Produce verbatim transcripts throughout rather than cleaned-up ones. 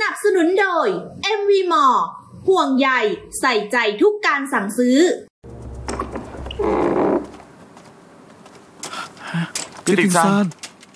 นับสนุนโดย เอ็ม วี Mall ห่วงใยใส่ใจทุกการสั่งซื้อพี่ติงซาน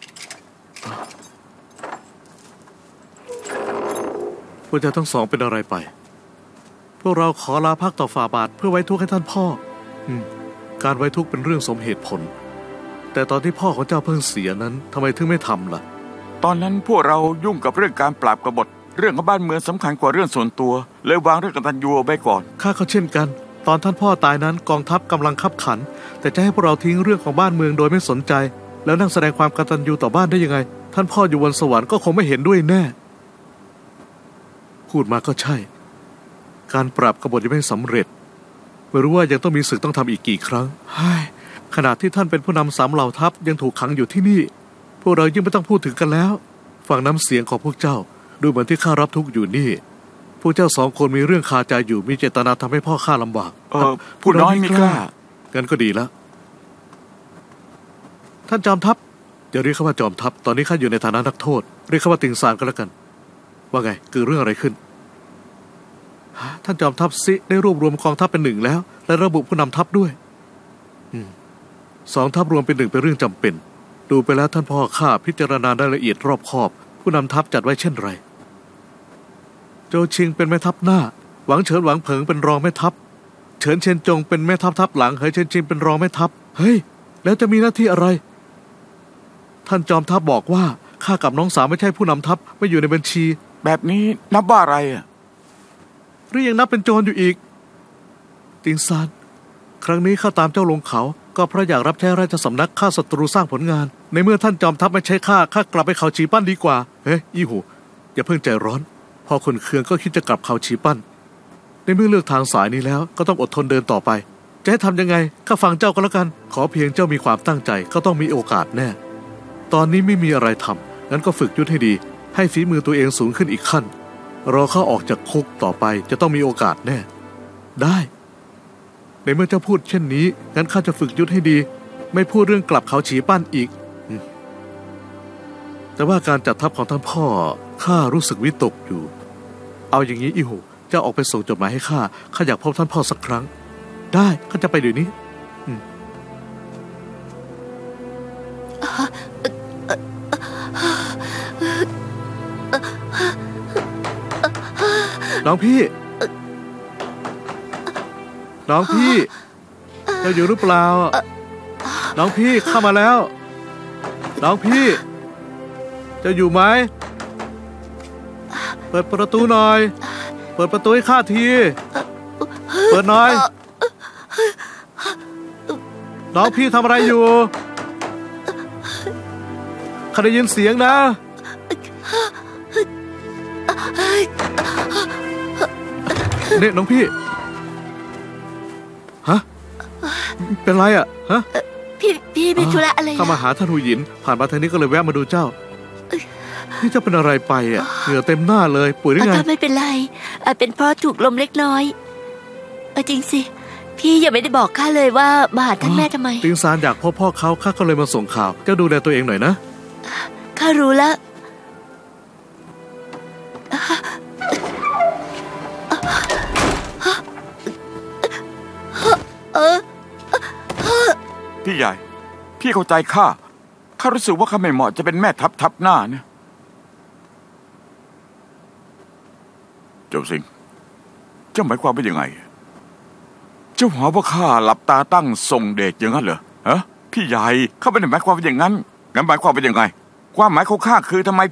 พวกเจ้าทั้งสองเป็นอะไรไปพวกเราขอลาพักต่อฝ่าบาทเพื่อไว้ทุกข์ให้ท่านพ่ออืมการไว้ทุกข์เป็นเรื่องสมเหตุผลแต่ตอนที่พ่อของเจ้าเพิ่งเสียนั้นทำไมถึงไม่ทำล่ะตอนนั้นพวกเรายุ่งกับเรื่องการปราบกบฏเรื่องของบ้านเมืองสำคัญกว่าเรื่องส่วนตัวเลยวางเรื่องกตัญญูไว้ก่อนข้าก็เช่นกันตอนท่านพ่อตายนั้นกองทัพกำลังคับขันแต่จะให้พวกเราทิ้งเรื่องของบ้านเมืองโดยไม่สนใจแล้วนั่งแสดงความกตัญญูต่อบ้านได้ยังไงท่านพ่ออยู่บนสวรรค์ก็คงไม่เห็นด้วยแน่พูดมาก็ใช่การปราบกบฏยังไม่สำเร็จไม่รู้ว่ายังต้องมีศึกต้องทำอีกกี่ครั้งขณะที่ท่านเป็นผู้นำสามเหล่าทัพยังถูกขังอยู่ที่นี่พวกเรายิ่งไม่ต้องพูดถึงกันแล้วฟังน้ำเสียงของพวกเจ้าดูเหมือนที่ข้ารับทุกข์อยู่นี่พวกเจ้าสองคนมีเรื่องคาใจอยู่มีเจตนาทำให้พ่อข้าลำบากเออผู้น้อยไม่กล้างั้นก็ดีแล้วท่านจอมทัพอย่าเรียกเขาว่าจอมทัพตอนนี้ข้าอยู่ในฐานะนักโทษเรียกเขาว่าติงซานก็แล้วกันว่าไงเกิดเรื่องอะไรขึ้นท่านจอมทัพซิได้รวบรวมกองทัพเป็นหนึ่งแล้วและระบุผู้นำทัพด้วยสองทัพรวมเป็นหนึ่งเป็นเรื่องจำเป็นดูไปแล้วท่านพ่อข้าพิจารณาได้ละเอียดรอบคอบผู้นำทัพจัดไว้เช่นไรโจชิงเป็นแม่ทัพหน้าหวังเฉินหวังเผิงเป็นรองแม่ทัพเฉินเชียนจงเป็นแม่ทัพทัพหลังเหยเชียนจินเป็นรองแม่ทัพเฮ้ยแล้วจะมีหน้าที่อะไรท่านจอมทัพบอกว่าข้ากับน้องสาวไม่ใช่ผู้นำทัพไม่อยู่ในบัญชีแบบนี้นับว่าอะไรอ่ะหรือยังนับเป็นโจรอยู่อีกติงซานครั้งนี้ข้าตามเจ้าลงเขาก็เพราะอยากรับใช้ราชสำนักฆ่าศัตรูสร้างผลงานในเมื่อท่านจอมทัพไม่ใช่ข้าข้ากลับไปเขาฉีปั้นดีกว่าเฮ้ยอี้หูอย่าเพิ่งใจร้อนพอคนเคืองก็คิดจะกลับเขาฉีปั้นในเมื่อเลือกทางสายนี้แล้วก็ต้องอดทนเดินต่อไปจะให้ทำยังไงข้าฟังเจ้าก็แล้วกันขอเพียงเจ้ามีความตั้งใจก็ต้องมีโอกาสแน่ตอนนี้ไม่มีอะไรทำงั้นก็ฝึกยุทธให้ดีให้ฝีมือตัวเองสูงขึ้นอีกขั้นรอเขาออกจากคุกต่อไปจะต้องมีโอกาสแน่ได้ในเมื่อเจ้าพูดเช่นนี้งั้นข้าจะฝึกยุทธให้ดีไม่พูดเรื่องกลับเขาฉีปั้นอีกแต่ว่าการจัดทัพของท่านพ่อข้ารู้สึกวิตกอยู่เอาอย่างนี้อีหูเจ้าออกไปส่งจดหมายให้ข้าข้าอยากพบท่านพ่อสักครั้งได้ข้าจะไปเดี๋ยวนี้น้องพี่น้องพี่เจ้าอยู่หรือเปล่าน้องพี่เข้ามาแล้วน้องพี่เจ้าอยู่ไหมเปิดประตูหน่อยเปิดประตูให้ข้าทีเปิดหน่อยน้องพี่ทำอะไรอยู่ข้าได้ยินเสียงนะเนี่ยน้องพี่ฮะเป็นไรอ่ะฮะพี่พี่มีธุระอะไรข้ามาหาท่านหูหยินผ่านมาทางนี้ก็เลยแวะมาดูเจ้านี่เจ้าเป็นอะไรไปอ่ะเหงื่อเต็มหน้าเลยป่วยหรือไงไม่เป็นไรเป็นเพราะถูกลมเล็กน้อยเออจริงสิพี่ยังไม่ได้บอกข้าเลยว่ามาหาท่านแม่ทำไมติงซานอยากพบพ่อเขาข้าก็เลยมาส่งข่าวเจ้าดูแลตัวเองหน่อยนะข้ารู้แล้วพี่ใหญ่พี่เข้าใจข้าข้ารู้สึกว่าข้าไม่เหมาะจะเป็นแม่ทัพทัพหน้าเนี่ยเจ้าสิงเจ้าหมายความว่ายังไงเจ้าหาว่าข้าหลับตาตั้งส่งเดชอย่างนั้นเหรอฮะพี่ใหญ่ข้าไม่ได้หมายความว่าอย่างนั้นงั้นหมายความว่ายังไงความหมายของข้าคือทำไม